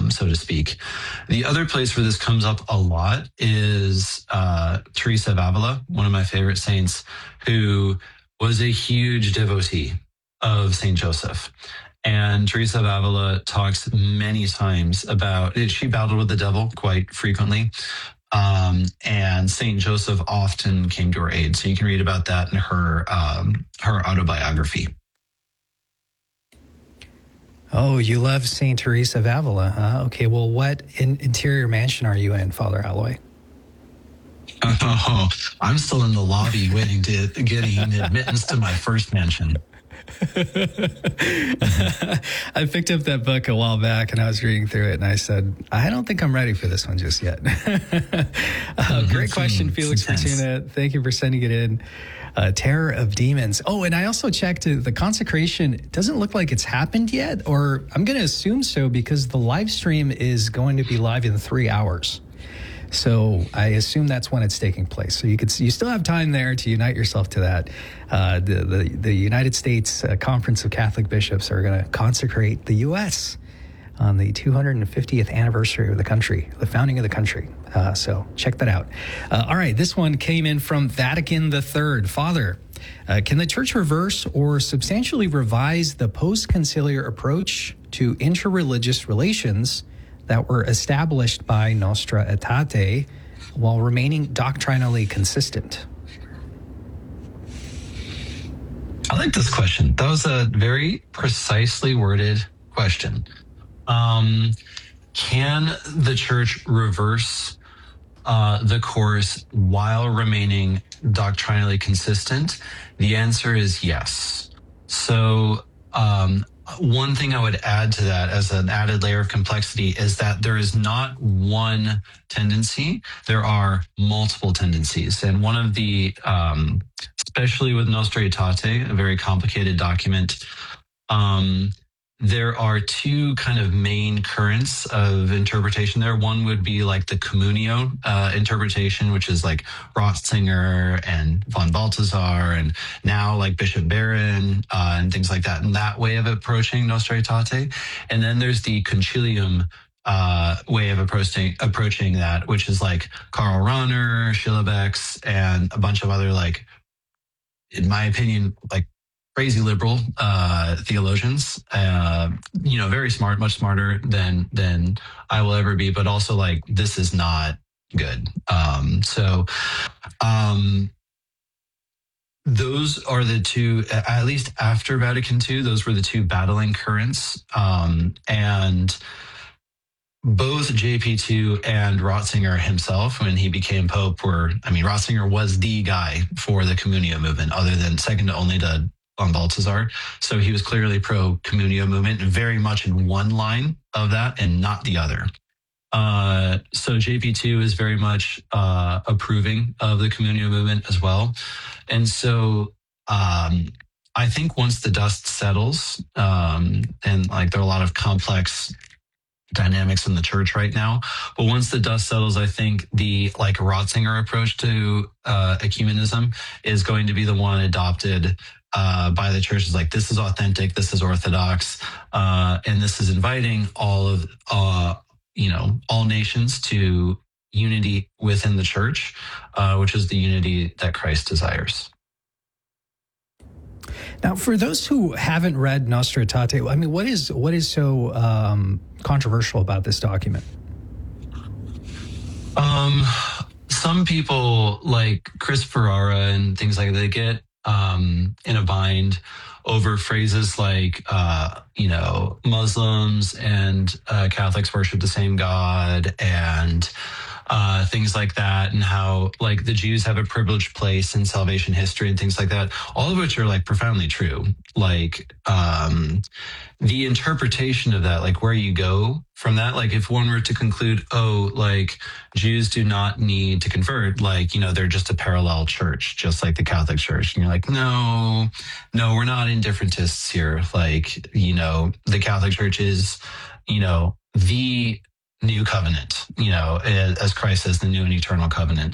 so to speak. The other place where this comes up a lot is Teresa of Avila, one of my favorite saints, who was a huge devotee of Saint Joseph. And Teresa of Avila talks many times about she battled with the devil quite frequently. And Saint Joseph often came to her aid. So you can read about that in her autobiography. Oh, you love Saint Teresa of Avila, huh? Okay, well, what interior mansion are you in, Father Alloy? Oh, I'm still in the lobby waiting to getting admittance to my first mansion. I picked up that book a while back and I was reading through it and I said, I don't think I'm ready for this one just yet. Great question, Felix Fortuna. Thank you for sending it in. Terror of Demons. Oh, and I also checked the consecration. It doesn't look like it's happened yet, or I'm going to assume so because the live stream is going to be live in 3 hours. So I assume that's when it's taking place. So you still have time there to unite yourself to that. The United States Conference of Catholic Bishops are going to consecrate the U.S. on the 250th anniversary of the country, the founding of the country. So check that out. All right, this one came in from Vatican III. Father, can the Church reverse or substantially revise the post-conciliar approach to interreligious relations that were established by Nostra Aetate while remaining doctrinally consistent? I like this question. That was a very precisely worded question. Can the Church reverse the course while remaining doctrinally consistent? The answer is yes. So one thing I would add to that as an added layer of complexity is that there is not one tendency. There are multiple tendencies. And one of the, especially with Nostra Aetate, a very complicated document, there are two kind of main currents of interpretation there. One would be like the communio interpretation, which is like Ratzinger and von Balthasar, and now like Bishop Barron and things like that, and that way of approaching Nostra Aetate. And then there's the concilium way of approaching that, which is like Karl Rahner, Schillebeeckx, and a bunch of other, like, in my opinion, like crazy liberal theologians, very smart, much smarter than I will ever be, but also like, this is not good. Those are the two, at least after Vatican II, those were the two battling currents. And both JP2 and Ratzinger himself, when he became Pope, Ratzinger was the guy for the Communio movement, other than second to only to von Balthasar. So he was clearly pro-Communio movement, very much in one line of that and not the other. So JP2 is very much approving of the Communio movement as well. And so I think once the dust settles, and like there are a lot of complex dynamics in the church right now, but once the dust settles, I think the like Ratzinger approach to ecumenism is going to be the one adopted by the church. Is like, this is authentic, this is orthodox, and this is inviting all nations to unity within the church, which is the unity that Christ desires. Now, for those who haven't read Nostra Aetate, I mean, what is so controversial about this document? Some people, like Chris Ferrara and things like that, they get in a bind over phrases like, Muslims and Catholics worship the same God, and things like that, and how like the Jews have a privileged place in salvation history and things like that, all of which are like profoundly true. Like the interpretation of that, like where you go from that, like if one were to conclude, like Jews do not need to convert, like, they're just a parallel church, just like the Catholic Church. And you're like, no, we're not indifferentists here. Like, the Catholic Church is, the new covenant, as Christ says, the new and eternal covenant.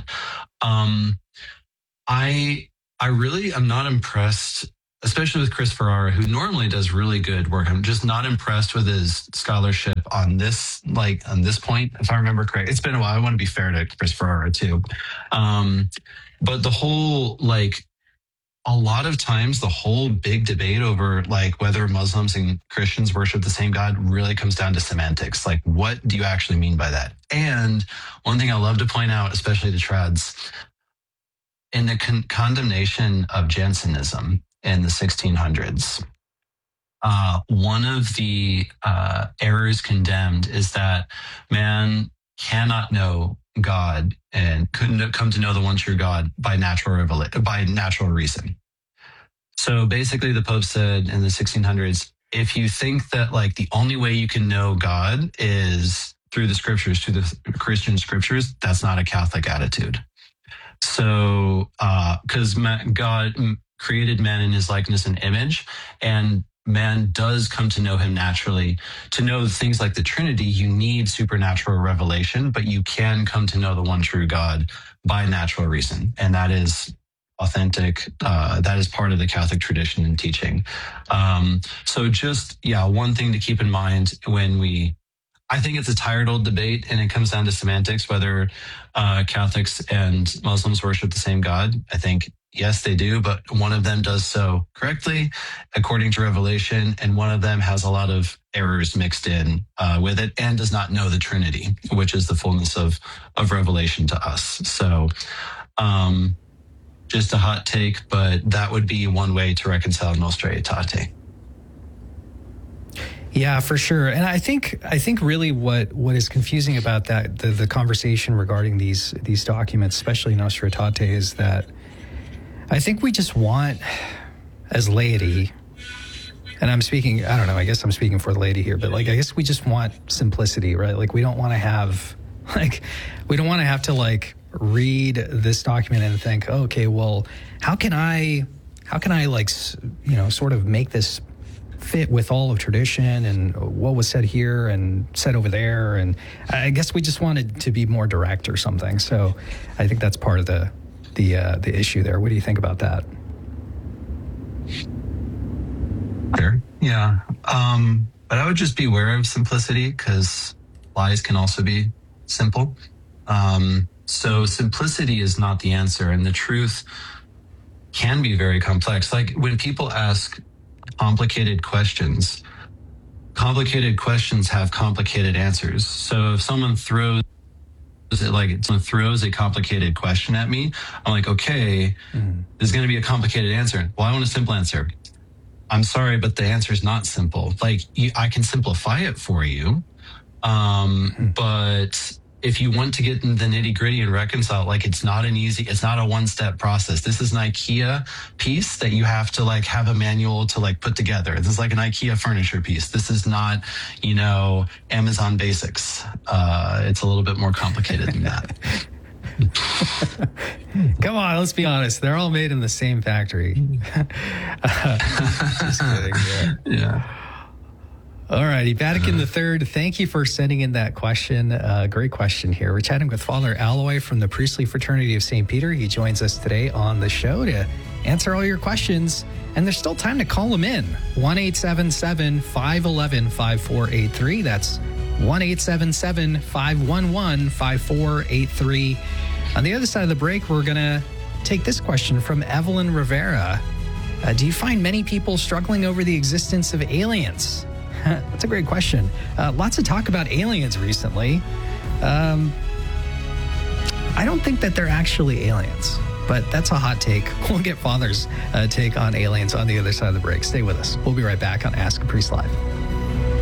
I really am not impressed, especially with Chris Ferrara, who normally does really good work. I'm just not impressed with his scholarship on this point, if I remember correct. It's been a while. I want to be fair to Chris Ferrara too. But the whole, like, a lot of times the whole big debate over like whether Muslims and Christians worship the same God really comes down to semantics. Like, what do you actually mean by that? And one thing I love to point out, especially to trads, in the condemnation of Jansenism in the 1600s, one of the errors condemned is that man cannot know God and couldn't come to know the one true God by natural reason. So basically, the Pope said in the 1600s, if you think that like the only way you can know God is through the scriptures, through the Christian scriptures, that's not a Catholic attitude. So, because God created man in his likeness and image, and man does come to know him naturally. To know things like the Trinity, you need supernatural revelation, but you can come to know the one true God by natural reason. And that is authentic. That is part of the Catholic tradition and teaching. So just, one thing to keep in mind I think it's a tired old debate, and it comes down to semantics, whether Catholics and Muslims worship the same God. I think, yes, they do, but one of them does so correctly, according to Revelation, and one of them has a lot of errors mixed in with it and does not know the Trinity, which is the fullness of Revelation to us. So just a hot take, but that would be one way to reconcile Nostra Aetate. Yeah, for sure. And I think really what is confusing about that, the conversation regarding these documents, especially Nostra Aetate, is that I think we just want, as laity, and I guess I'm speaking for the laity here, but like, I guess we just want simplicity, right? Like, we don't want to have to like read this document and think, oh, okay, well, how can I like, sort of make this fit with all of tradition and what was said here and said over there. And I guess we just wanted to be more direct or something. So I think that's part of the issue there. What do you think about that? Sure. Yeah. But I would just be aware of simplicity, because lies can also be simple. So simplicity is not the answer, and the truth can be very complex. Like when people ask complicated questions have complicated answers. So if someone throws a complicated question at me, I'm like, okay, there's going to be a complicated answer. Well, I want a simple answer. I'm sorry, but the answer is not simple. Like, I can simplify it for you. But if you want to get in the nitty gritty and reconcile, like, it's not a one-step process. This is an IKEA piece that you have to like have a manual to like put together. This is like an IKEA furniture piece. This is not, Amazon Basics. It's a little bit more complicated than that. Come on, let's be honest. They're all made in the same factory. Just kidding. Yeah. All righty. Vatican III, thank you for sending in that question. Great question here. We're chatting with Father Alloy from the Priestly Fraternity of St. Peter. He joins us today on the show to answer all your questions. And there's still time to call him in. 1-877-511-5483. That's 1-877-511-5483. On the other side of the break, we're going to take this question from Evelyn Rivera. Do you find many people struggling over the existence of aliens? That's a great question. Lots of talk about aliens recently. I don't think that they're actually aliens, but that's a hot take. We'll get Father's take on aliens on the other side of the break. Stay with us. We'll be right back on Ask a Priest Live.